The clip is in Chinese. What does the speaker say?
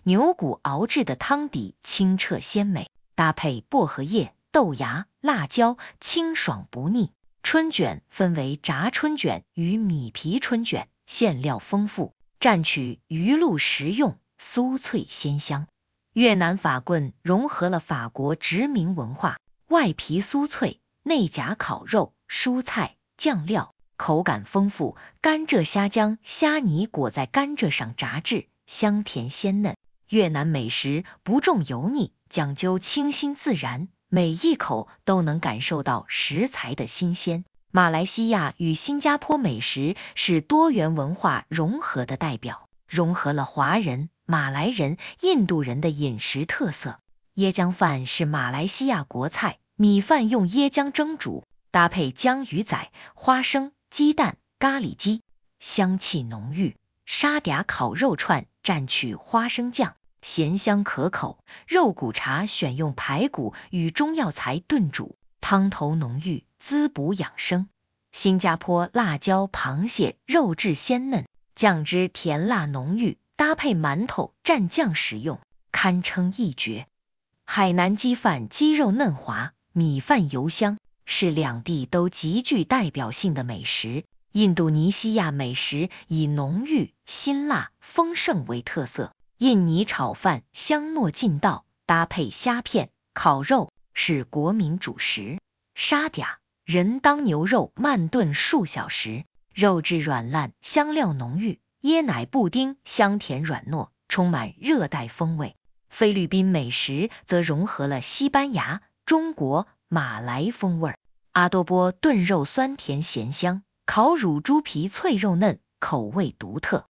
牛骨熬制的汤底清澈鲜美，搭配薄荷叶、豆芽、辣椒，清爽不腻。春卷分为炸春卷与米皮春卷，馅料丰富，蘸取鱼露食用，酥脆鲜香。越南法棍融合了法国殖民文化，外皮酥脆，内夹烤肉、蔬菜、酱料，口感丰富。甘蔗虾浆虾泥裹在甘蔗上炸制，香甜鲜嫩。越南美食不重油腻，讲究清新自然，每一口都能感受到食材的新鲜。马来西亚与新加坡美食是多元文化融合的代表，融合了华人、马来人、印度人的饮食特色。椰浆饭是马来西亚国菜，米饭用椰浆蒸煮，搭配江鱼仔、花生、鸡蛋、咖喱鸡，香气浓郁。沙嗲烤肉串蘸取花生酱，咸香可口。肉骨茶选用排骨与中药材炖煮，汤头浓郁，滋补养生。新加坡辣椒螃蟹肉质鲜嫩，酱汁甜辣浓郁，搭配馒头蘸酱食用，堪称一绝。海南鸡饭鸡肉嫩滑，米饭油香，是两地都极具代表性的美食。印度尼西亚美食以浓郁、辛辣、丰盛为特色，印尼炒饭香糯劲道，搭配虾片、烤肉是国民主食。沙嗲人当牛肉慢炖数小时，肉质软烂，香料浓郁。椰奶布丁香甜软糯，充满热带风味。菲律宾美食则融合了西班牙、中国、马来风味。阿多波炖肉酸甜咸香，烤乳猪皮脆肉嫩，口味独特。